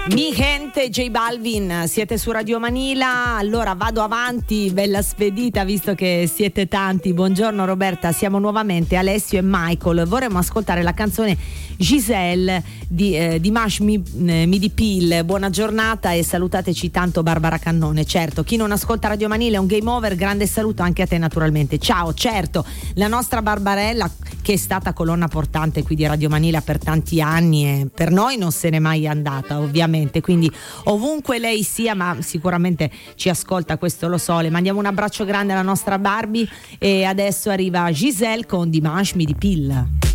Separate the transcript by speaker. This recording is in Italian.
Speaker 1: Mi gente, J Balvin, siete su Radio Manila, allora vado avanti, bella spedita visto che siete tanti. Buongiorno Roberta, siamo nuovamente Alessio e Michael, vorremmo ascoltare la canzone Giselle di Mash Midi Pill. Buona giornata e salutateci tanto Barbara Cannone. Certo, chi non ascolta Radio Manila è un game over, grande saluto anche a te naturalmente. Ciao, certo, la nostra Barbarella che è stata colonna portante qui di Radio Manila per tanti anni e per noi non se n'è mai andata ovviamente, quindi ovunque lei sia, ma sicuramente ci ascolta, questo lo so, le mandiamo un abbraccio grande alla nostra Barbie e adesso arriva Giselle con Dimanche Midi Pill.